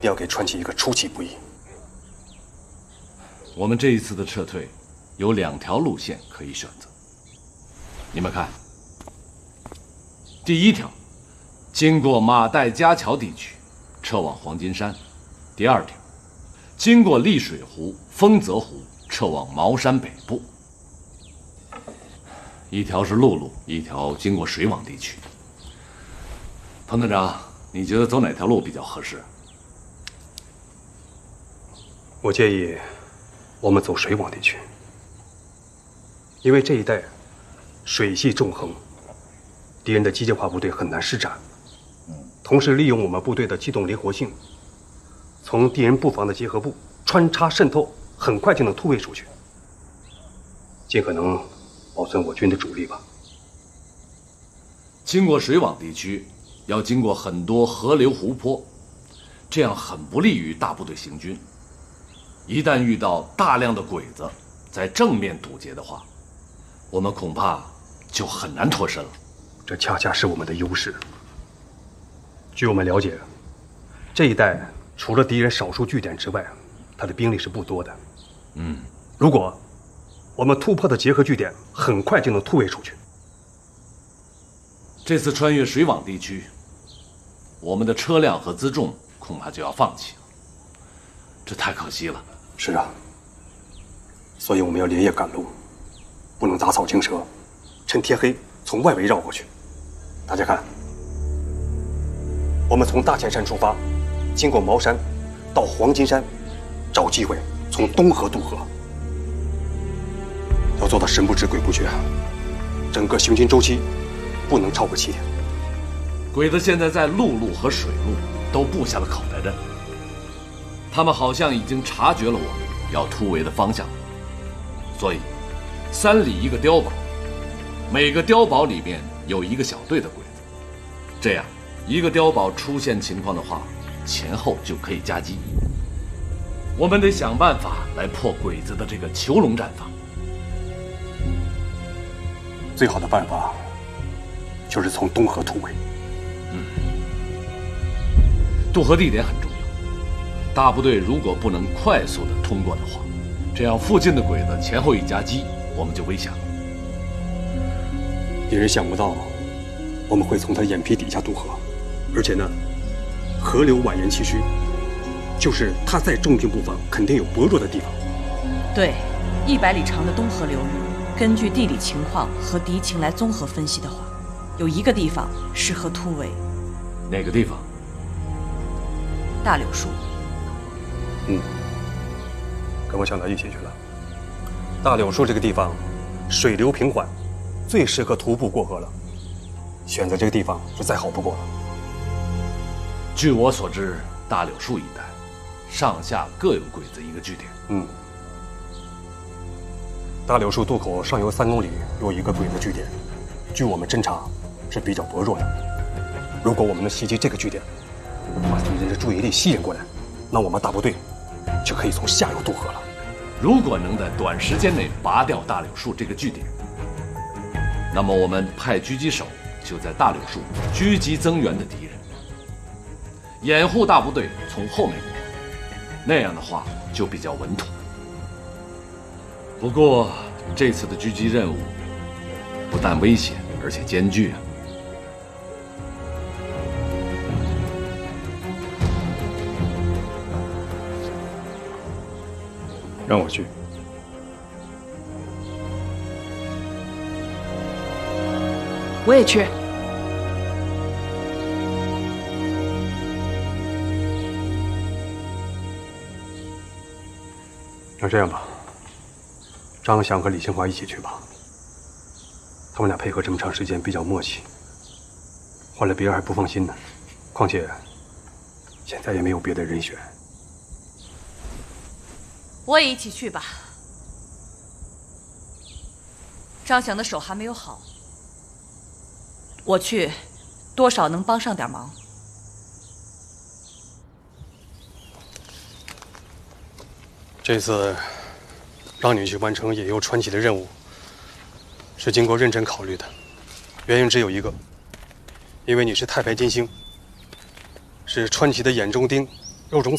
定要给传奇一个出其不意。 我们这一次的撤退有2条路线可以选择，你们看，第1条，经过马岱家桥地区，撤往黄金山；第2条，经过丽水湖、丰泽湖，撤往茅山北部。一条是陆路，一条经过水网地区。彭团长，你觉得走哪条路比较合适？ 我建议我们走水网地区，因为这一带水系纵横，敌人的机械化部队很难施展。同时利用我们部队的机动灵活性，从敌人布防的结合部穿插渗透，很快就能突围出去，尽可能保存我军的主力吧。 经过水网地区，要经过很多河流湖泊，这样很不利于大部队行军。一旦遇到大量的鬼子在正面堵截的话，我们恐怕就很难脱身了。 这恰恰是我们的优势。据我们了解，这一带除了敌人少数据点之外，他的兵力是不多的。如果我们突破的结合据点，很快就能突围出去。 这次穿越水网地区，我们的车辆和辎重恐怕就要放弃了，这太可惜了。 是啊，所以我们要连夜赶路，不能打草惊蛇，趁天黑从外围绕过去。大家看，我们从大前山出发，经过茅山，到黄金山，找机会从东河渡河。要做到神不知鬼不觉，整个行军周期不能超过7天。 鬼子现在在陆路和水路都布下了口袋阵，他们好像已经察觉了我们要突围的方向，所以3里一个碉堡，每个碉堡里面有1个小队的鬼子，这样一个碉堡出现情况的话，前后就可以夹击。我们得想办法来破鬼子的这个囚笼战法。 最好的办法就是从东河突围。 渡河地点很重要，大部队如果不能快速的通过的话，这样附近的鬼子前后一夹击，我们就危险了。 敌人想不到我们会从他眼皮底下渡河，而且呢，河流蜿蜒崎岖，就是他再重兵布防，肯定有薄弱的地方。 对，100里长的东河流域，根据地理情况和敌情来综合分析的话，有1个地方适合突围。 哪个地方？ 大柳树。 跟我想到一起去了。大柳树这个地方，水流平缓，最适合徒步过河了。选择这个地方是再好不过了。 据我所知，大柳树一带上下各有鬼子1个据点。 大柳树渡口上游3公里有1个鬼子据点，据我们侦查是比较薄弱的。如果我们能袭击这个据点，把敌人的注意力吸引过来，那我们大部队就可以从下游渡河了。 如果能在短时间内拔掉大柳树这个据点，那么我们派狙击手就在大柳树狙击增援的敌人，掩护大部队从后面过，那样的话就比较稳妥。不过这次的狙击任务不但危险，而且艰巨啊！ 让我去。 我也去。 那这样吧，张翔和李清华一起去吧。他们俩配合这么长时间，比较默契。换了别人还不放心呢。况且，现在也没有别的人选。 我也一起去吧。张翔的手还没有好，我去，多少能帮上点忙。 这次让你去完成野游传奇的任务，是经过认真考虑的，原因只有一个，因为你是太白金星，是传奇的眼中钉、肉中